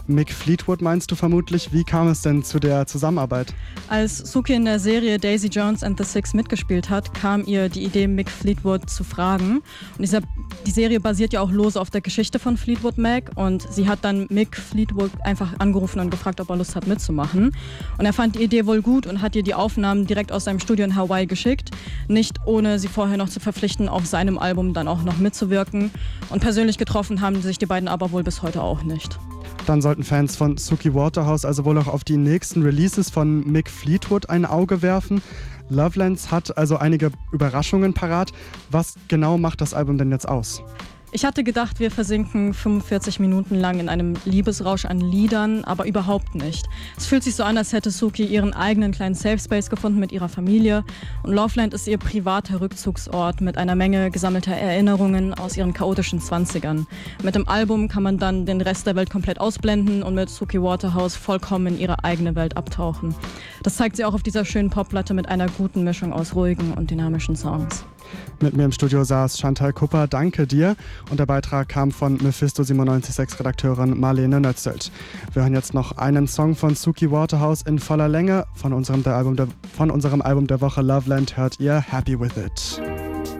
Mick Fleetwood meinst du vermutlich. Wie kam es denn zu der Zusammenarbeit? Als Sookie in der Serie Daisy Jones and the Six mitgespielt hat, kam ihr die Idee, Mick Fleetwood zu fragen. Und die Serie basiert ja auch lose auf der Geschichte von Fleetwood Mac. Und sie hat dann Mick Fleetwood einfach angerufen und gefragt, ob er Lust hat mitzumachen. Und er fand die Idee wohl gut und hat ihr die Aufnahmen direkt aus seinem Studio in Hawaii geschickt. Nicht ohne sie vorher noch zu verpflichten, auf seinem Album dann auch noch mitzuwirken. Und persönlich getroffen haben sich die beiden aber wohl bis heute auch nicht. Dann sollten Fans von Suki Waterhouse also wohl auch auf die nächsten Releases von Mick Fleetwood ein Auge werfen. Lovelands hat also einige Überraschungen parat. Was genau macht das Album denn jetzt aus? Ich hatte gedacht, wir versinken 45 Minuten lang in einem Liebesrausch an Liedern, aber überhaupt nicht. Es fühlt sich so an, als hätte Suki ihren eigenen kleinen Safe Space gefunden mit ihrer Familie. Und Loveland ist ihr privater Rückzugsort mit einer Menge gesammelter Erinnerungen aus ihren chaotischen 20ern. Mit dem Album kann man dann den Rest der Welt komplett ausblenden und mit Suki Waterhouse vollkommen in ihre eigene Welt abtauchen. Das zeigt sie auch auf dieser schönen Popplatte mit einer guten Mischung aus ruhigen und dynamischen Songs. Mit mir im Studio saß Chantal Kupper, danke dir. Und der Beitrag kam von Mephisto 97.6 Redakteurin Marlene Nötzelt. Wir hören jetzt noch einen Song von Suki Waterhouse in voller Länge. Von unserem Album der Woche Loveland hört ihr Happy With It.